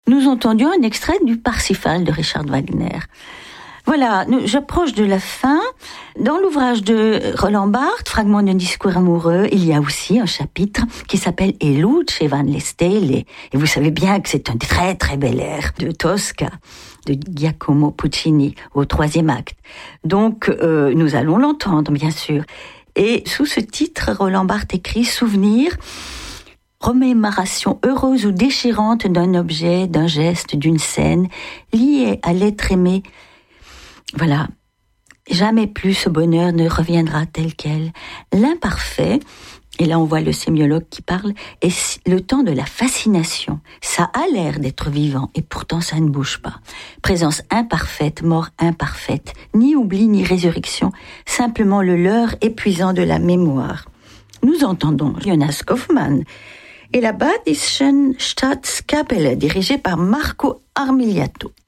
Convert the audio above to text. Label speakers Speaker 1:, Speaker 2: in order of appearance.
Speaker 1: nous entendions un extrait du Parsifal de Richard Wagner. Voilà, j'approche de la fin. Dans l'ouvrage de Roland Barthes, Fragment d'un discours amoureux, il y a aussi un chapitre qui s'appelle E luce van le stelle. Et vous savez bien que c'est un très très bel air de Tosca, de Giacomo Puccini, au 3e acte. Donc, nous allons l'entendre, bien sûr. Et sous ce titre, Roland Barthes écrit « Souvenir ». Remémoration heureuse ou déchirante d'un objet, d'un geste, d'une scène, liée à l'être aimé. Voilà. Jamais plus ce bonheur ne reviendra tel quel. L'imparfait, et là on voit le sémiologue qui parle, est le temps de la fascination. Ça a l'air d'être vivant et pourtant ça ne bouge pas. Présence imparfaite, mort imparfaite, ni oubli ni résurrection, simplement le leurre épuisant de la mémoire. Nous entendons Jonas Kaufmann et la Badischen Staatskapelle dirigée par Marco Armiliato.